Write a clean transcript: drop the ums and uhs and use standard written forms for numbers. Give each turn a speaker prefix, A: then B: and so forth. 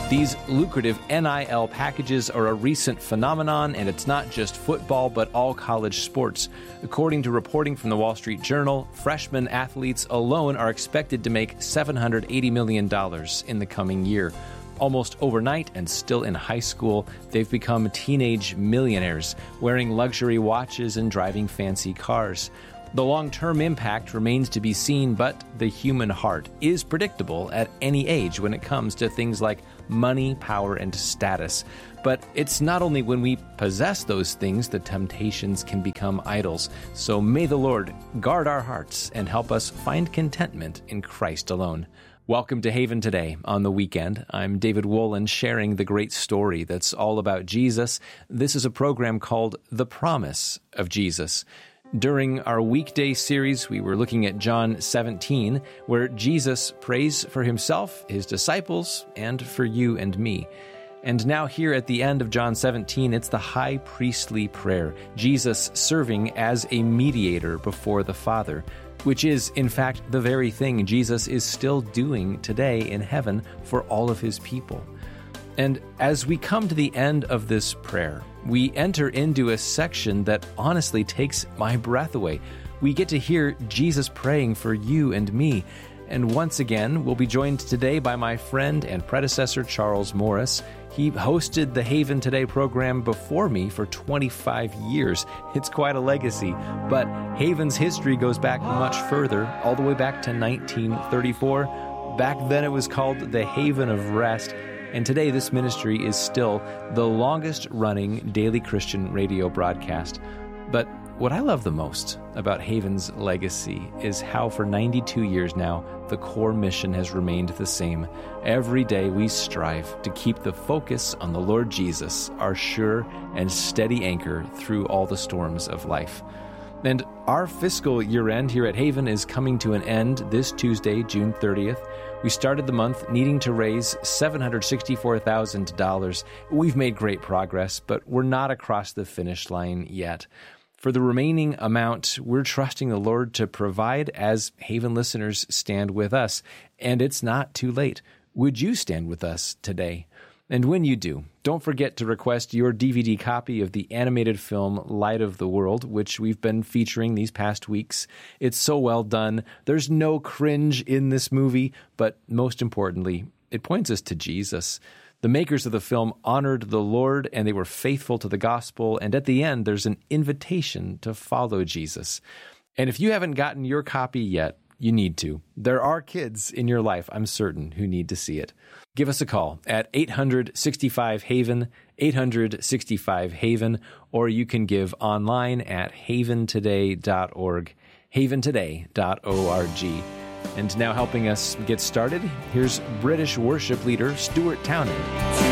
A: These lucrative NIL packages are a recent phenomenon, and it's not just football, but all college sports. According to reporting from the Wall Street Journal, freshman athletes alone are expected to make $780 million in the coming year. Almost overnight and still in high school, they've become teenage millionaires, wearing luxury watches and driving fancy cars. The long-term impact remains to be seen, but the human heart is predictable at any age when it comes to things like money, power, and status. But it's not only when we possess those things that temptations can become idols. So may the Lord guard our hearts and help us find contentment in Christ alone. Welcome to Haven Today on the weekend. I'm David Wolin, sharing the great story that's all about Jesus. This is a program called The Promise of Jesus. During our weekday series, we were looking at John 17, where Jesus prays for himself, his disciples, and for you and me. And now here at the end of John 17, it's the high priestly prayer, Jesus serving as a mediator before the Father, which is, in fact, the very thing Jesus is still doing today in heaven for all of his people. And as we come to the end of this prayer, we enter into a section that honestly takes my breath away. We get to hear Jesus praying for you and me. And once again, we'll be joined today by my friend and predecessor, Charles Morris. He hosted the Haven Today program before me for 25 years. It's quite a legacy. But Haven's history goes back much further, all the way back to 1934. Back then, it was called the Haven of Rest. And today, this ministry is still the longest-running daily Christian radio broadcast. But what I love the most about Haven's legacy is how for 92 years now, the core mission has remained the same. Every day, we strive to keep the focus on the Lord Jesus, our sure and steady anchor through all the storms of life. And our fiscal year-end here at Haven is coming to an end this Tuesday, June 30th. We started the month needing to raise $764,000. We've made great progress, but we're not across the finish line yet. For the remaining amount, we're trusting the Lord to provide as Haven listeners stand with us. And it's not too late. Would you stand with us today? And when you do, don't forget to request your DVD copy of the animated film Light of the World, which we've been featuring these past weeks. It's so well done. There's no cringe in this movie, but most importantly, it points us to Jesus. The makers of the film honored the Lord, and they were faithful to the gospel, and at the end, there's an invitation to follow Jesus. And if you haven't gotten your copy yet, you need to. There are kids in your life, I'm certain, who need to see it. Give us a call at 800-65-HAVEN, 800-65-HAVEN, or you can give online at haventoday.org, haventoday.org. And now helping us get started, here's British worship leader Stuart Townend.